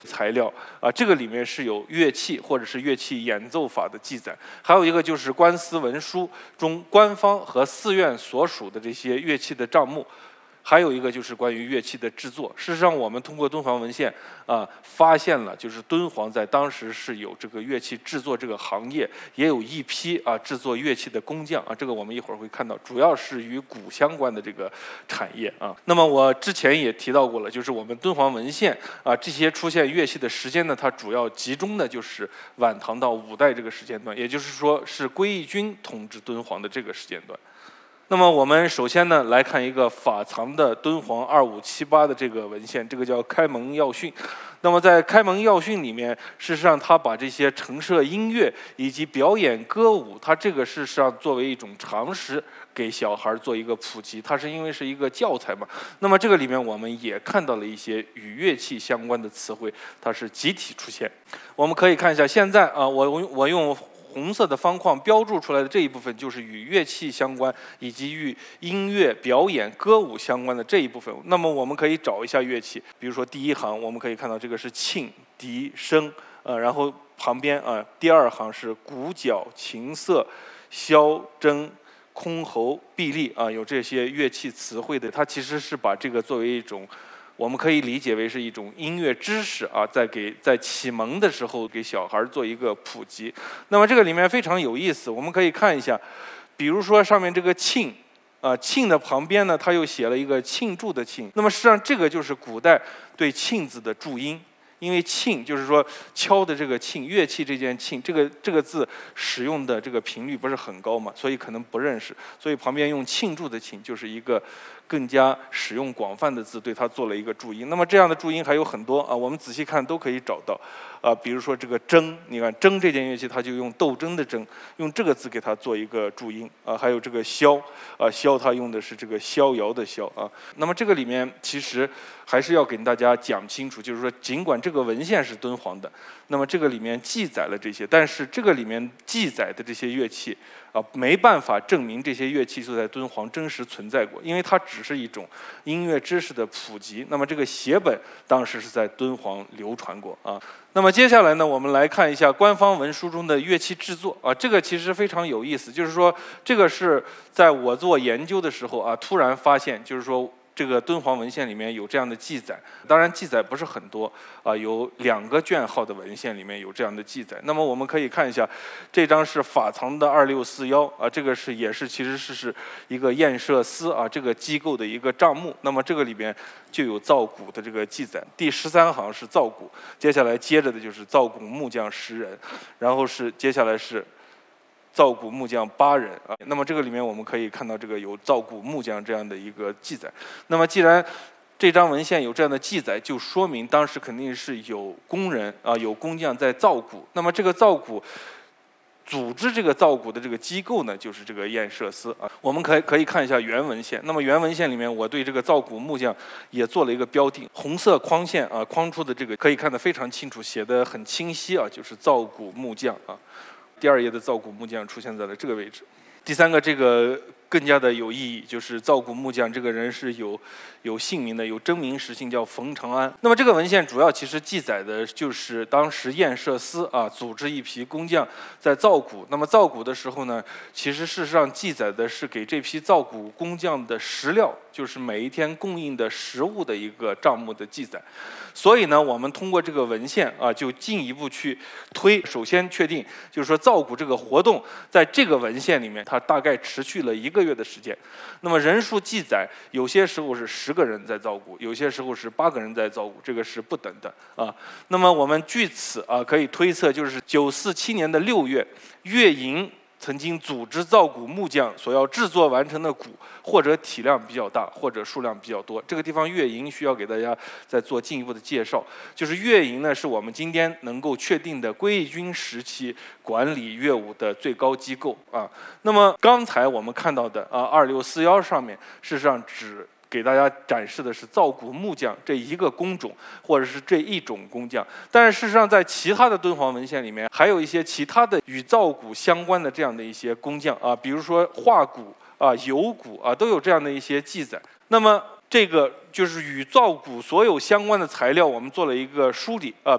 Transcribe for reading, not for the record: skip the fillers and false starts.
材料啊，这个里面是有乐器或者是乐器演奏法的记载，还有一个就是官司文书中官方和寺院所属的这些乐器的账目。还有一个就是关于乐器的制作。事实上，我们通过敦煌文献发现了，就是敦煌在当时是有这个乐器制作这个行业，也有一批制作乐器的工匠啊。这个我们一会儿会看到，主要是与鼓相关的这个产业啊。那么我之前也提到过了，就是我们敦煌文献这些出现乐器的时间呢，它主要集中的就是晚唐到五代这个时间段，也就是说是归义军统治敦煌的这个时间段。那么我们首先呢来看一个法藏的敦煌2578的这个文献，这个叫《开蒙要训》。那么在《开蒙要训》里面，事实上他把这些陈设音乐以及表演歌舞，它这个事实上作为一种常识给小孩做一个普及，它是因为是一个教材嘛。那么这个里面我们也看到了一些与乐器相关的词汇，它是集体出现。我们可以看一下，现在我用红色的方框标注出来的这一部分，就是与乐器相关以及与音乐表演歌舞相关的这一部分。那么我们可以找一下乐器，比如说第一行我们可以看到这个是磬、笛、笙，然后旁边第二行是鼓、角、琴瑟、箫、筝、箜篌、筚荔有这些乐器词汇的。它其实是把这个作为一种，我们可以理解为是一种音乐知识在启蒙的时候给小孩做一个普及。那么这个里面非常有意思，我们可以看一下，比如说上面这个磬磬的旁边呢，它又写了一个罄柱的罄。那么实际上这个就是古代对罄字的注音。因为罄就是说敲的这个罄，乐器这件罄，这个字使用的这个频率不是很高嘛，所以可能不认识，所以旁边用罄柱的罄就是一个更加使用广泛的字，对它做了一个注音。那么这样的注音还有很多我们仔细看都可以找到比如说这个筝，你看筝这件乐器，它就用斗争的争，用这个字给它做一个注音还有这个箫箫它用的是这个逍遥的逍那么这个里面其实还是要给大家讲清楚，就是说尽管这个文献是敦煌的，那么这个里面记载了这些，但是这个里面记载的这些乐器没办法证明这些乐器就在敦煌真实存在过，因为它只是一种音乐知识的普及。那么这个写本当时是在敦煌流传过那么接下来呢，我们来看一下官方文书中的乐器制作这个其实非常有意思，就是说这个是在我做研究的时候突然发现，就是说这个敦煌文献里面有这样的记载，当然记载不是很多有2个卷号的文献里面有这样的记载。那么我们可以看一下，这张是法藏的2641这个也是其实是一个验社司这个机构的一个账目。那么这个里边就有造鼓的这个记载，第13行是造鼓，接下来接着的就是造鼓木匠10人，然后接下来是造鼓木匠8人那么这个里面我们可以看到这个有造鼓木匠这样的一个记载。那么既然这张文献有这样的记载，就说明当时肯定是有工人有工匠在造鼓。那么这个造鼓组织这个造鼓的这个机构呢，就是这个验社司我们可以看一下原文献。那么原文献里面，我对这个造鼓木匠也做了一个标定，红色框线框出的这个可以看得非常清楚，写得很清晰就是造鼓木匠第2页的造鼓木匠出现在了这个位置。第3个这个更加的有意义，就是造鼓木匠这个人是有姓名的，有真名实姓，叫冯长安。那么这个文献主要其实记载的就是当时验社司组织一批工匠在造鼓。那么造鼓的时候呢，其实事实上记载的是给这批造鼓工匠的食料，就是每一天供应的食物的一个账目的记载。所以呢，我们通过这个文献就进一步去推，首先确定就是说造鼓这个活动在这个文献里面，它大概持续了1个月的时间。那么人数记载，有些时候是10个人在造鼓，有些时候是8个人在造鼓，这个是不等的那么我们据此可以推测，就是947年的6月，乐营曾经组织造鼓木匠所要制作完成的鼓，或者体量比较大，或者数量比较多。这个地方乐营需要给大家再做进一步的介绍，就是乐营呢是我们今天能够确定的归义军时期管理乐舞的最高机构那么刚才我们看到的2641上面，事实上只给大家展示的是造鼓木匠这一个工种，或者是这一种工匠。但是事实上，在其他的敦煌文献里面，还有一些其他的与造鼓相关的这样的一些工匠比如说画鼓油鼓都有这样的一些记载。那么这个就是与造鼓所有相关的材料，我们做了一个梳理